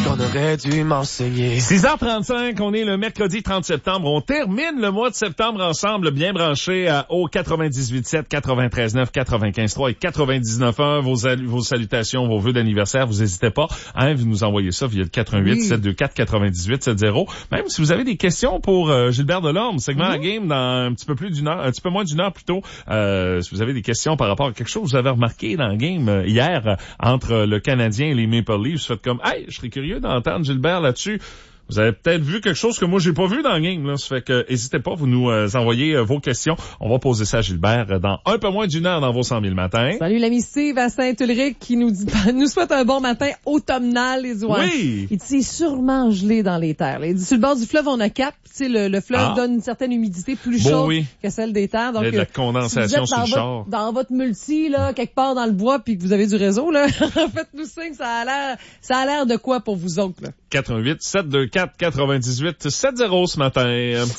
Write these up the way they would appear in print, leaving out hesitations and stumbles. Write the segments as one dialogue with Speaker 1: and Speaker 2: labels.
Speaker 1: qu'on aurait dû m'enseigner.
Speaker 2: 6h35, on est le mercredi 30 septembre. On termine le mois de septembre ensemble, bien branché au 98.7, 93.9, 95.3 et 99.1. Vos salutations, vos vœux d'anniversaire, vous n'hésitez pas. Vous nous envoyez ça via le 88 724 98 70. Même si vous avez des questions pour Gilbert Delorme, segment à game dans un petit peu moins d'une heure plus tôt. Si vous avez des questions par rapport à quelque chose que vous avez remarqué dans le game hier entre le Canadien et les Maple Leafs, faites comme, je serais curieux d'entendre Gilbert là-dessus. Vous avez peut-être vu quelque chose que moi j'ai pas vu dans le game, là. Ça fait que n'hésitez pas, vous nous envoyez vos questions. On va poser ça à Gilbert dans un peu moins d'une heure dans vos 100 000 matins.
Speaker 3: Salut l'ami Steve à Saint-Ulrich qui nous souhaite un bon matin automnal, les oies.
Speaker 2: Oui!
Speaker 3: Il dit c'est sûrement gelé dans les terres. Il dit sur le bord du fleuve on a cap, tu sais le fleuve donne une certaine humidité plus chaude que celle des terres. Donc
Speaker 2: il y a de la condensation
Speaker 3: si vous êtes
Speaker 2: sur le char.
Speaker 3: Dans votre multi là, quelque part dans le bois puis que vous avez du réseau là, faites-nous signe, ça a l'air de quoi pour vous autres là.
Speaker 2: 88 724 98 70 ce matin.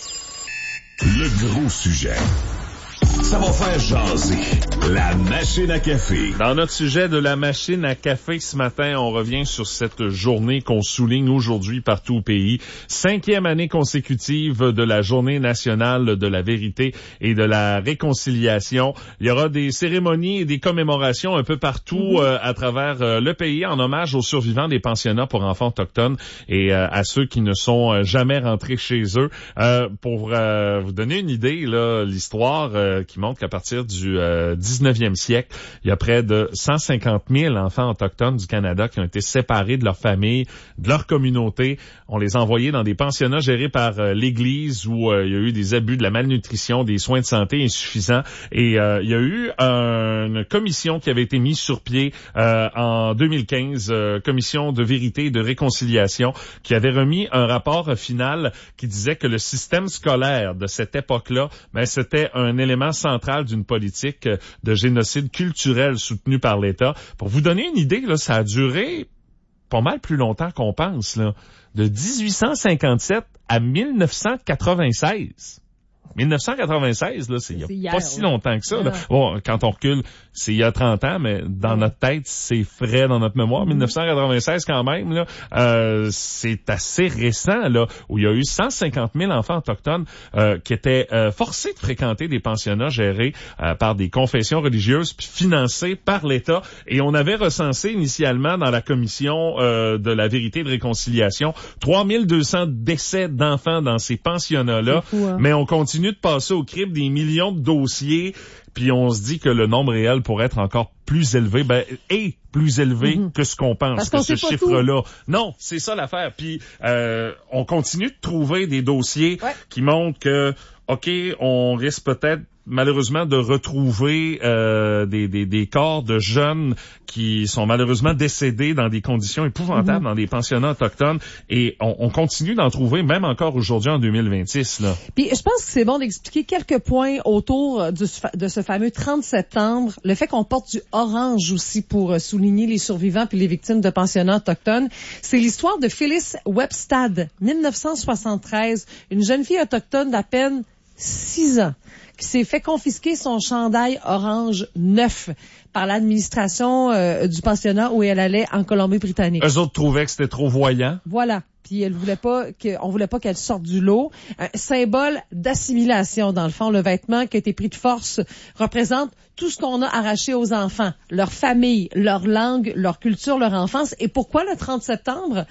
Speaker 4: Le gros sujet. Ça va faire jaser. La machine à café.
Speaker 2: Dans notre sujet de la machine à café ce matin, on revient sur cette journée qu'on souligne aujourd'hui partout au pays. 5e année consécutive de la Journée nationale de la vérité et de la réconciliation. Il y aura des cérémonies et des commémorations un peu partout à travers le pays en hommage aux survivants des pensionnats pour enfants autochtones et à ceux qui ne sont jamais rentrés chez eux. Pour vous donner une idée, là, l'histoire qui montre qu'à partir du 19e siècle, il y a près de 150 000 enfants autochtones du Canada qui ont été séparés de leur famille, de leur communauté. On les a envoyés dans des pensionnats gérés par l'Église où il y a eu des abus, de la malnutrition, des soins de santé insuffisants. Et il y a eu une commission qui avait été mise sur pied en 2015, commission de vérité et de réconciliation, qui avait remis un rapport final qui disait que le système scolaire de cette époque-là, c'était un élément central d'une politique de génocide culturel soutenue par l'État. Pour vous donner une idée, là, ça a duré pas mal plus longtemps qu'on pense, là, de 1857 à 1996. 1996, là, c'est il y a pas si longtemps que ça. Là. Bon, quand on recule, c'est il y a 30 ans, mais dans notre tête, c'est frais dans notre mémoire. 1996 quand même, là, c'est assez récent, là, où il y a eu 150 000 enfants autochtones qui étaient forcés de fréquenter des pensionnats gérés par des confessions religieuses puis financés par l'État. Et on avait recensé initialement dans la commission de la vérité et de réconciliation 3200 décès d'enfants dans ces pensionnats-là, mais on continue de passer au crible des millions de dossiers, puis on se dit que le nombre réel pourrait être encore plus élevé, plus élevé que ce qu'on pense, que ce chiffre-là. Non, c'est ça l'affaire. Puis on continue de trouver des dossiers qui montrent que, OK, on risque peut-être malheureusement de retrouver des corps de jeunes qui sont malheureusement décédés dans des conditions épouvantables dans des pensionnats autochtones, et on continue d'en trouver même encore aujourd'hui en 2026 là.
Speaker 3: Puis je pense que c'est bon d'expliquer quelques points autour de ce fameux 30 septembre, le fait qu'on porte du orange aussi pour souligner les survivants puis les victimes de pensionnats autochtones. C'est l'histoire de Phyllis Webstad, 1973, une jeune fille autochtone d'à peine 6 ans qui s'est fait confisquer son chandail orange neuf par l'administration du pensionnat où elle allait en Colombie-Britannique.
Speaker 2: Eux autres trouvaient que c'était trop voyant.
Speaker 3: Voilà. Puis on voulait pas qu'elle sorte du lot. Un symbole d'assimilation, dans le fond. Le vêtement qui a été pris de force représente tout ce qu'on a arraché aux enfants. Leur famille, leur langue, leur culture, leur enfance. Et pourquoi le 30 septembre?